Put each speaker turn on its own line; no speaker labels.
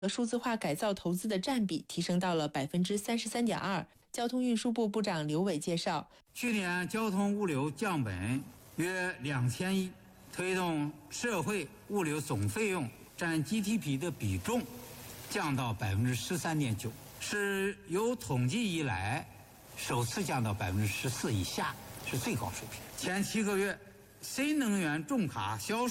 数字化改造投资的占比提升到了33.2%。交通运输部部长刘伟介绍，
去年交通物流降本约2000亿，推动社会物流总费用占 GDP 的比重降到13.9%，是有统计以来首次降到14%以下，是最高水平。前7个月，新能源重卡销售